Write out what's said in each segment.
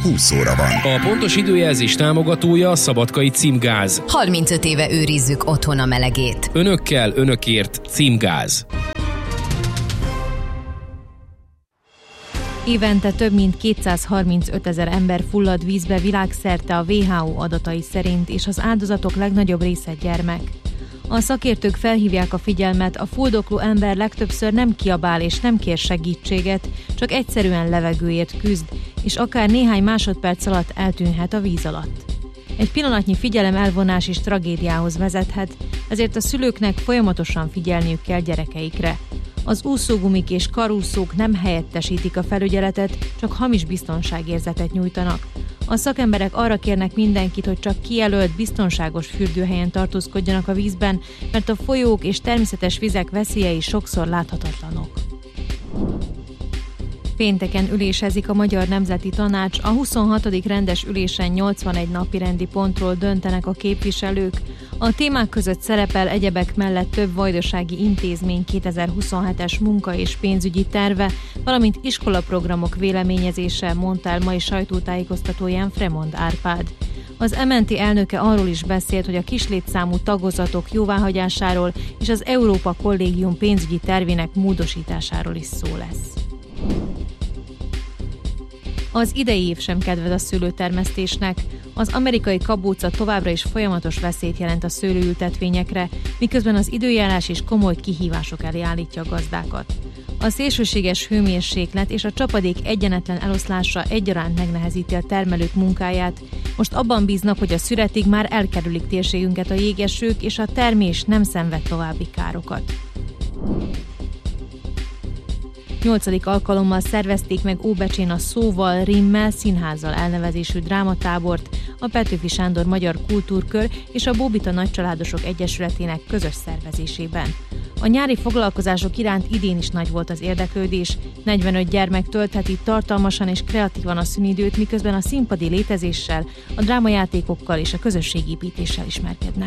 20 óra van. A pontos időjelzés támogatója a Szabadkai Címgáz. 35 éve őrizzük otthon a melegét. Önökkel, önökért Címgáz. Évente több mint 235 000 ember fullad vízbe világszerte a WHO adatai szerint, és az áldozatok legnagyobb része gyermek. A szakértők felhívják a figyelmet, a fuldokló ember legtöbbször nem kiabál és nem kér segítséget, csak egyszerűen levegőért küzd, és akár néhány másodperc alatt eltűnhet a víz alatt. Egy pillanatnyi figyelem elvonás is tragédiához vezethet, ezért a szülőknek folyamatosan figyelniük kell gyerekeikre. Az úszógumik és karúszók nem helyettesítik a felügyeletet, csak hamis biztonságérzetet nyújtanak. A szakemberek arra kérnek mindenkit, hogy csak kijelölt, biztonságos fürdőhelyen tartózkodjanak a vízben, mert a folyók és természetes vizek veszélyei sokszor láthatatlanok. Pénteken ülésezik a Magyar Nemzeti Tanács, a 26. rendes ülésen 81 napirendi pontról döntenek a képviselők. A témák között szerepel egyebek mellett több vajdasági intézmény 2027-es munka- és pénzügyi terve, valamint iskolaprogramok véleményezése, mondta el mai sajtótájékoztatóján Fremond Árpád. Az MNT elnöke arról is beszélt, hogy a kislétszámú tagozatok jóváhagyásáról és az Európa Kollégium pénzügyi tervének módosításáról is szó lesz. Az idei év sem kedvez a szőlőtermesztésnek. Az amerikai kabóca továbbra is folyamatos veszélyt jelent a szőlőültetvényekre, miközben az időjárás is komoly kihívások elé állítja a gazdákat. A szélsőséges hőmérséklet és a csapadék egyenetlen eloszlása egyaránt megnehezíti a termelők munkáját. Most abban bíznak, hogy a szüretig már elkerülik térségünket a jégesők, és a termés nem szenved további károkat. 8. alkalommal szervezték meg Óbecsén a Szóval, Rimmel, Színházzal elnevezésű drámatábort, a Petőfi Sándor Magyar Kultúrkör és a Bóbita Nagycsaládosok Egyesületének közös szervezésében. A nyári foglalkozások iránt idén is nagy volt az érdeklődés, 45 gyermek töltheti tartalmasan és kreatívan a szünidőt, miközben a színpadi létezéssel, a drámajátékokkal és a közösségépítéssel ismerkednek.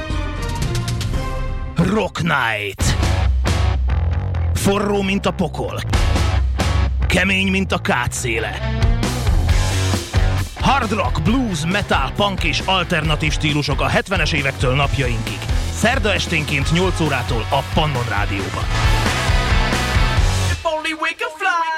Rock Night! Forró, mint a pokol. Kemény, mint a kátszéle. Hard rock, blues, metal, punk és alternatív stílusok a 70-es évektől napjainkig. Szerda esténként 8 órától a Pannon Rádióban.